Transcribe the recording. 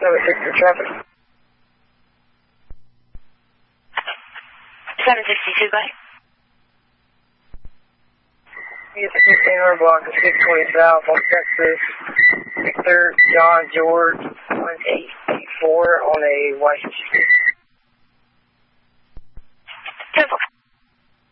Number 6 for traffic. 762, bye. Yes, St. Block 620 South on Texas. Victor John George 1884 on a white street.